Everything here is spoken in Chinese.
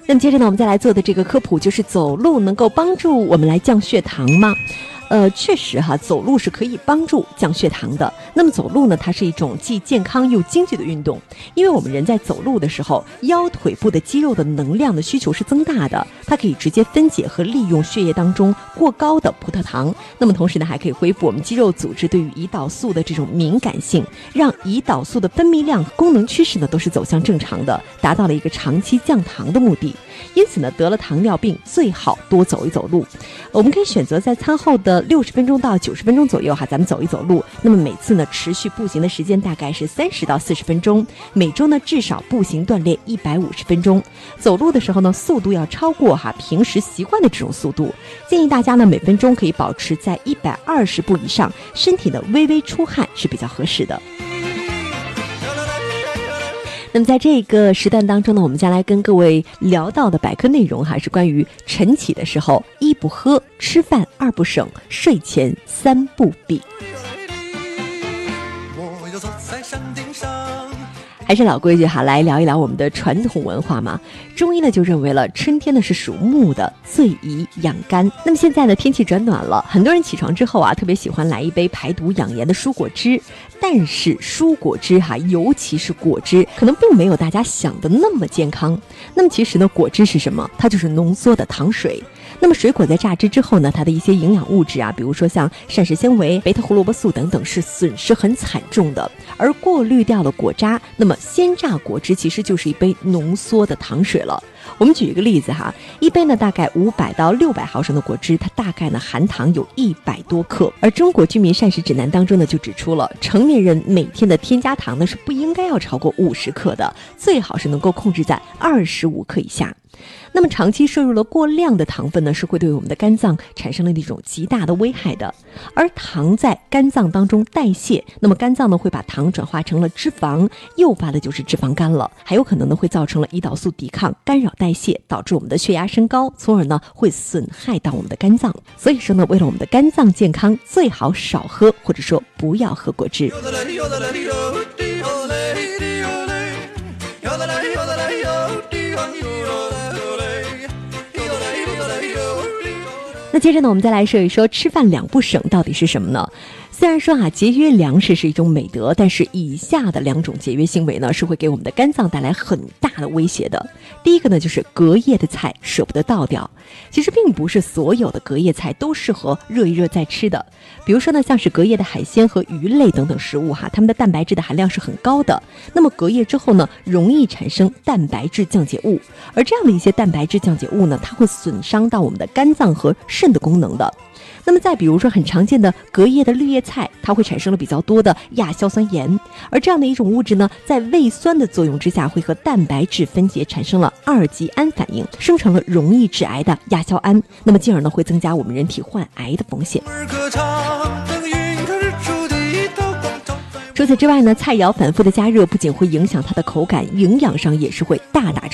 那么接着呢，我们再来做的这个科普就是走路能够帮助我们来降血糖吗？确实哈，走路是可以帮助降血糖的。那么走路呢，它是一种既健康又经济的运动，因为我们人在走路的时候，腰腿部的肌肉的能量的需求是增大的，它可以直接分解和利用血液当中过高的葡萄糖。那么同时呢，还可以恢复我们肌肉组织对于胰岛素的这种敏感性，让胰岛素的分泌量和功能趋势呢都是走向正常的，达到了一个长期降糖的目的。因此呢，得了糖尿病最好多走一走路。我们可以选择在餐后的60分钟到90分钟左右哈，咱们走一走路。那么每次呢，持续步行的时间大概是30到40分钟，每周呢至少步行锻炼150分钟。走路的时候呢，速度要超过平时习惯的这种速度。建议大家呢每分钟可以保持在120步以上，身体呢微微出汗是比较合适的。那么在这个时段当中呢，我们将来跟各位聊到的百科内容是关于晨起的时候1不喝，吃饭2不省，睡前3不避。我又坐在山顶上，还是老规矩来聊一聊我们的传统文化嘛。中医呢就认为了春天呢是属木的，最宜养肝。那么现在呢天气转暖了，很多人起床之后特别喜欢来一杯排毒养颜的蔬果汁。但是蔬果汁尤其是果汁，可能并没有大家想的那么健康。那么其实呢，果汁是什么？它就是浓缩的糖水。那么水果在榨汁之后呢，它的一些营养物质比如说像膳食纤维、贝塔胡萝卜素等等是损失很惨重的。而过滤掉了果渣，那么鲜榨果汁其实就是一杯浓缩的糖水了。我们举一个例子一杯呢大概500到600毫升的果汁，它大概呢含糖有100多克。而中国居民膳食指南当中呢就指出了，成年人每天的添加糖呢是不应该要超过50克的，最好是能够控制在25克以下。那么长期摄入了过量的糖分呢，是会对我们的肝脏产生了一种极大的危害的。而糖在肝脏当中代谢，那么肝脏呢会把糖转化成了脂肪，诱发的就是脂肪肝了，还有可能呢会造成了胰岛素抵抗，干扰代谢，导致我们的血压升高，从而呢会损害到我们的肝脏。所以说呢，为了我们的肝脏健康，最好少喝或者说不要喝果汁。那接着呢，我们再来说一说吃饭2不省到底是什么呢？虽然说节约粮食是一种美德，但是以下的2种节约行为呢，是会给我们的肝脏带来很大的威胁的。第一个呢，就是隔夜的菜舍不得倒掉。其实并不是所有的隔夜菜都适合热一热再吃的。比如说呢，像是隔夜的海鲜和鱼类等等食物它们的蛋白质的含量是很高的。那么隔夜之后呢，容易产生蛋白质降解物，而这样的一些蛋白质降解物呢，它会损伤到我们的肝脏和肾的功能的。那么再比如说很常见的隔夜的绿叶菜，它会产生了比较多的亚硝酸盐，而这样的一种物质呢，在胃酸的作用之下，会和蛋白质分解产生了2级胺反应，生成了容易致癌的亚硝胺，那么进而呢会增加我们人体患癌的风险。除此之外呢，菜肴反复的加热不仅会影响它的口感，营养上也是会大打